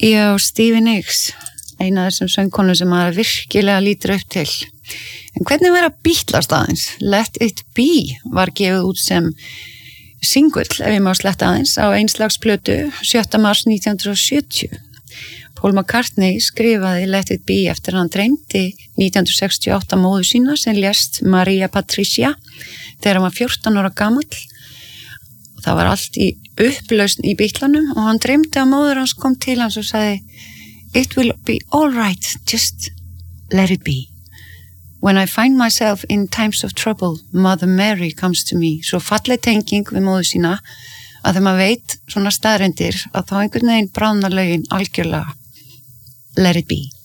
Já, Stevie Nicks, eina af þessum söngkonum sem maður virkilega lítur upp til. En hvernig var að Beatles aðeins? Let It Be var gefið út sem singull, ef ég má sletta aðeins, á einslagsplötu 7. mars 1970. Paul McCartney skrifaði Let It Be eftir hann dreymdi 1968 móður sína sem lést Maria Patricia þegar hann var 14 ára gamall. Það var allt í upplausn í Beatlanum og hann dreymdi að móður hans kom til hans og sagði It will be all right, just let it be. When I find myself in times of trouble, Mother Mary comes to me. Svo falleg tenging við móður sína að þegar maður veit svona staðreyndir að þá einhvern veginn bráðnar lögin algjörlega. Let it be.